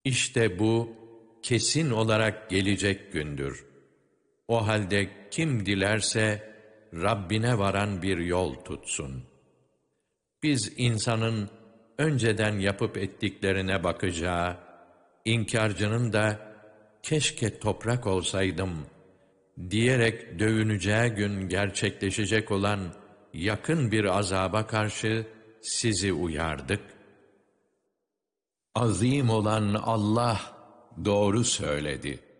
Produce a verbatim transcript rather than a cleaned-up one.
İşte bu kesin olarak gelecek gündür. O halde kim dilerse Rabbine varan bir yol tutsun. Biz insanın önceden yapıp ettiklerine bakacağı, inkarcının da keşke toprak olsaydım diyerek dövüneceği gün gerçekleşecek olan yakın bir azaba karşı sizi uyardık. Azim olan Allah doğru söyledi.